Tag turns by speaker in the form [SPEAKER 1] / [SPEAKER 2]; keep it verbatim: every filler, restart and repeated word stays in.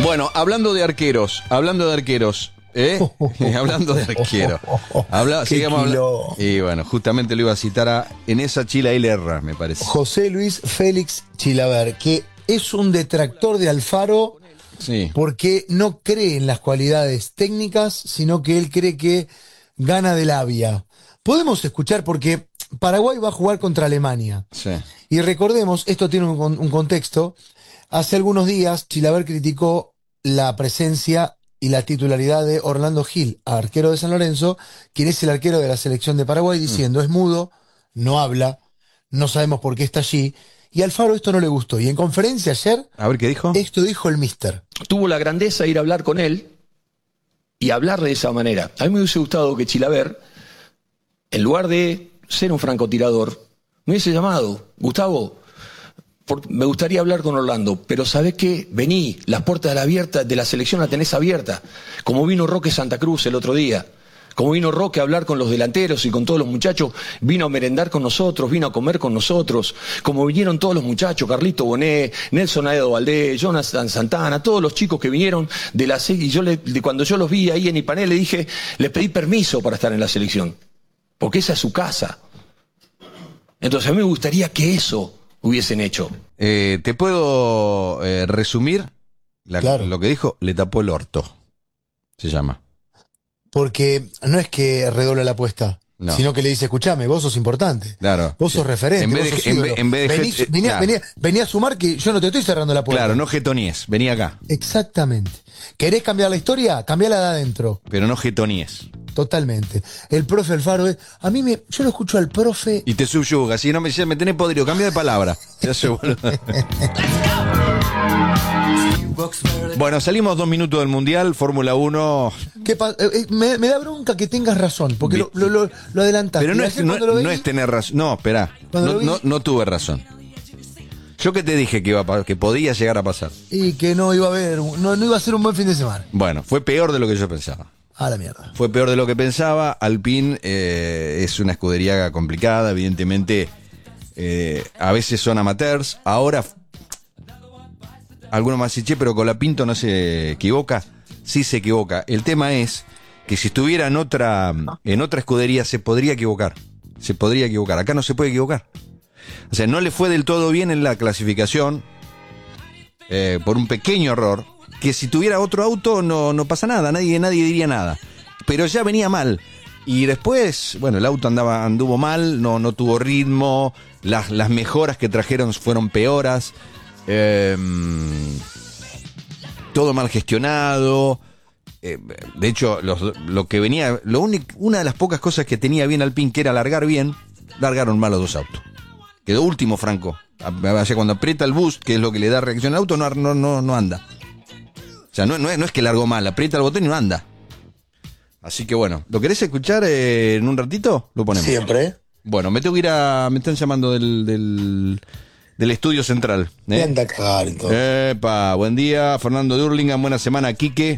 [SPEAKER 1] Bueno, hablando de arqueros, hablando de arqueros, ¿eh? hablando de arquero. Habla, sigamos hablando. Y bueno, justamente lo iba a citar a en esa Chila él erra, me parece.
[SPEAKER 2] José Luis Félix Chilaver, que es un detractor de Alfaro,
[SPEAKER 1] sí,
[SPEAKER 2] porque no cree en las cualidades técnicas, sino que él cree que gana de labia. Podemos escuchar porque Paraguay va a jugar contra Alemania.
[SPEAKER 1] Sí.
[SPEAKER 2] Y recordemos, esto tiene un, un contexto. Hace algunos días Chilaver criticó la presencia y la titularidad de Orlando Gil, arquero de San Lorenzo, quien es el arquero de la selección de Paraguay, diciendo, mm. es mudo, no habla, no sabemos por qué está allí. Y a Alfaro esto no le gustó. Y en conferencia ayer...
[SPEAKER 1] A ver, ¿qué dijo?
[SPEAKER 2] Esto dijo el mister.
[SPEAKER 3] Tuvo la grandeza de ir a hablar con él y hablar de esa manera. A mí me hubiese gustado que Chilaver, en lugar de ser un francotirador, me hubiese llamado, Gustavo, por, me gustaría hablar con Orlando, pero ¿sabés qué? Vení, las puertas de la, abierta, de la selección la tenés abierta, como vino Roque Santa Cruz el otro día. Como vino Roque a hablar con los delanteros y con todos los muchachos, vino a merendar con nosotros, vino a comer con nosotros, como vinieron todos los muchachos, Carlito Bonet, Nelson Aedo Valdés, Jonathan Santana, todos los chicos que vinieron de la y yo le, de cuando yo los vi ahí en Ipanel le dije, les pedí permiso para estar en la selección, porque esa es su casa. Entonces a mí me gustaría que eso hubiesen hecho.
[SPEAKER 1] Eh, ¿Te puedo eh, resumir la,
[SPEAKER 2] claro.
[SPEAKER 1] lo que dijo? Le tapó el orto, se llama.
[SPEAKER 2] Porque no es que redobla la apuesta, no. sino que le dice, escuchame, vos sos importante.
[SPEAKER 1] Claro.
[SPEAKER 2] Vos sos referente.
[SPEAKER 1] En vez
[SPEAKER 2] vos
[SPEAKER 1] de,
[SPEAKER 2] sos
[SPEAKER 1] en vez, en vez de
[SPEAKER 2] venís,
[SPEAKER 1] jet,
[SPEAKER 2] venía,
[SPEAKER 1] claro.
[SPEAKER 2] venía, venía a sumar que yo no te estoy cerrando la puerta.
[SPEAKER 1] Claro, no jetoníes, vení acá.
[SPEAKER 2] Exactamente. ¿Querés cambiar la historia? Cambiala de adentro.
[SPEAKER 1] Pero no jetoníes.
[SPEAKER 2] Totalmente. El profe Alfaro es... A mí me... Yo lo escucho al profe...
[SPEAKER 1] Y te subyuga. Si no me dice, me tenés podrido, cambia de palabra. Ya se Bueno, salimos dos minutos del Mundial, Fórmula uno.
[SPEAKER 2] ¿Qué pa eh, me, me da bronca que tengas razón, porque lo, lo, lo, lo adelantaste.
[SPEAKER 1] Pero no es, no,
[SPEAKER 2] no
[SPEAKER 1] es tener razón. No, espera. No, no, no tuve razón. Yo que te dije que, iba a, que podía llegar a pasar.
[SPEAKER 2] Y que no iba a haber, no, no iba a ser un buen fin de semana.
[SPEAKER 1] Bueno, fue peor de lo que yo pensaba.
[SPEAKER 2] A la mierda.
[SPEAKER 1] Fue peor de lo que pensaba. Alpine eh, es una escudería complicada, evidentemente. Eh, a veces son amateurs. Ahora, algunos más che, pero Colapinto no se equivoca. Sí se equivoca. El tema es que si estuviera en otra, en otra escudería se podría equivocar. Se podría equivocar. Acá no se puede equivocar. O sea, no le fue del todo bien en la clasificación eh, por un pequeño error. Que si tuviera otro auto no, no pasa nada, nadie, nadie diría nada. Pero ya venía mal. Y después, bueno, el auto andaba, anduvo mal, no, no tuvo ritmo, las, las mejoras que trajeron fueron peoras, eh, todo mal gestionado. Eh, de hecho, los, lo que venía, lo único, una de las pocas cosas que tenía bien Alpine, que era largar bien, largaron mal los dos autos. Quedó último Franco. O sea, cuando aprieta el boost, que es lo que le da reacción al auto, no, no, no, no anda. O sea, no, no, es, no es que largó mal, aprieta el botón y no anda. Así que bueno, ¿lo querés escuchar eh, en un ratito? Lo ponemos.
[SPEAKER 2] Siempre.
[SPEAKER 1] Bueno, me tengo que ir a... Me están llamando del, del, del estudio central. ¿eh?
[SPEAKER 2] Anda, claro, entonces.
[SPEAKER 1] Epa, buen día, Fernando de Hurlingham, buena semana, Quique.